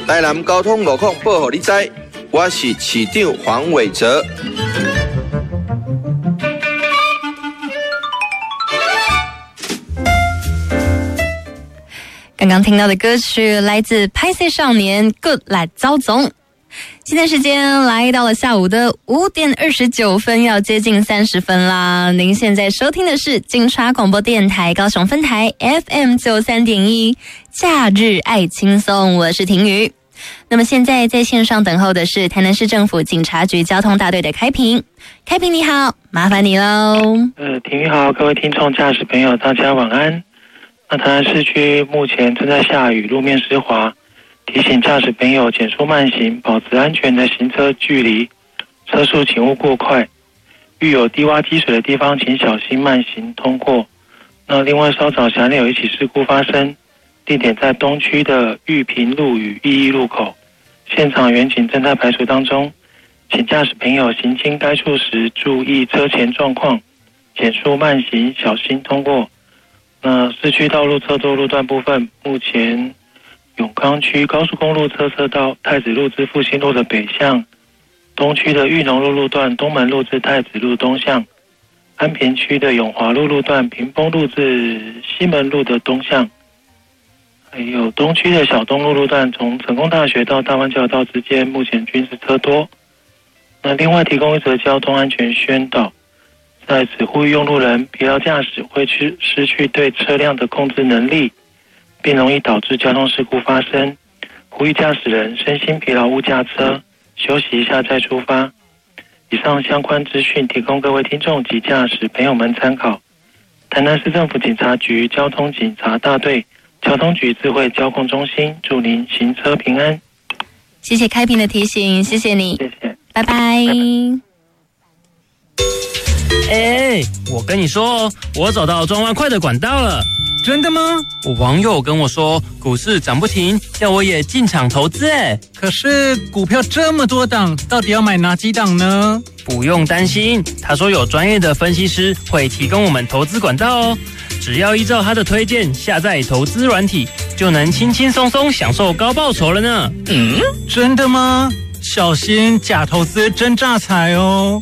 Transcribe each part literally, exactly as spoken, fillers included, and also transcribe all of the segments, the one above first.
台南交通路况报给你知，我是市长黄伟哲。 刚刚听到的歌曲来自拍戏少年 Good 来招总。现在时间来到了下午的五点二十九分，要接近三十分啦。您现在收听的是金叉广播电台高雄分台 F M 九三点一，假日爱轻松，我是婷瑜。那么现在在线上等候的是台南市政府警察局交通大队的开平。开平你好，麻烦你喽。 呃，婷瑜好，各位听众驾驶朋友，大家晚安。那台南市区目前正在下雨，路面湿滑，提醒驾驶朋友减速慢行，保持安全的行车距离，车速请勿过快。遇有低洼积水的地方，请小心慢行通过。那另外稍早辖内有一起事故发生，地点在东区的玉屏路与义义路口，现场员警正在排除当中，请驾驶朋友行经该处时注意车前状况，减速慢行，小心通过。那市区道路侧舵路段部分，目前永康区高速公路侧车道太子路至复兴路的北向，东区的裕农路路段东门路至太子路东向，安平区的永华路路段屏风路至西门路的东向，还有东区的小东路路段从成功大学到大湾交流道之间，目前均是车多。那另外提供一则交通安全宣导，在此呼吁用路人疲劳驾驶会去失去对车辆的控制能力，并容易导致交通事故发生。呼吁驾驶人身心疲劳勿驾车，休息一下再出发。以上相关资讯提供各位听众及驾驶朋友们参考。台南市政府警察局交通警察大队交通局智慧交控中心，祝您行车平安。 谢谢开平的提醒，谢谢你， 谢谢， 拜拜。 哎，我跟你说，我找到赚外快的管道了。 真的吗？ 我网友跟我说，股市涨不停，叫我也进场投资。哎， 可是股票这么多档，到底要买哪几档呢？ 不用担心，他说有专业的分析师会提供我们投资管道哦。只要依照他的推荐下载投资软体，就能轻轻松松享受高报酬了呢。 嗯，真的吗？小心假投资真诈财哦。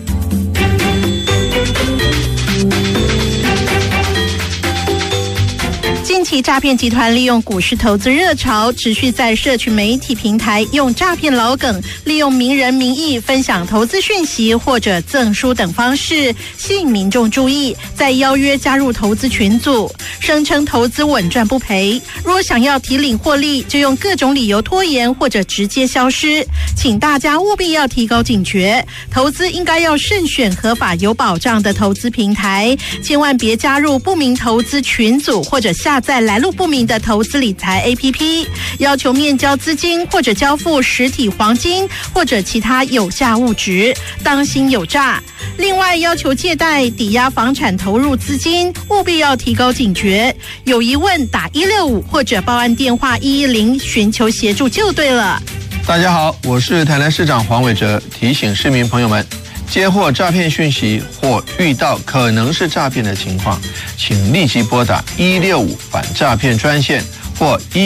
近期诈骗集团利用股市投资热潮，持续在社群媒体平台用诈骗老梗，利用名人名义分享投资讯息或者赠书等方式，吸引民众注意，再邀约加入投资群组，声称投资稳赚不赔。若想要提领获利，就用各种理由拖延或者直接消失。请大家务必要提高警觉，投资应该要慎选合法有保障的投资平台，千万别加入不明投资群组或者下载来路不明的投资理财 A P P， 要求面交资金或者交付实体黄金或者其他有价物质，当心有诈。另外，要求借贷、抵押房产投入资金，务必要提高警觉。有疑问打一六五或者报案电话一一零寻求协助就对了。 大家好，我是台南市长黄伟哲，提醒市民朋友们，接获诈骗讯息或遇到可能是诈骗的情况，请立即拨打一六五反诈骗专线或一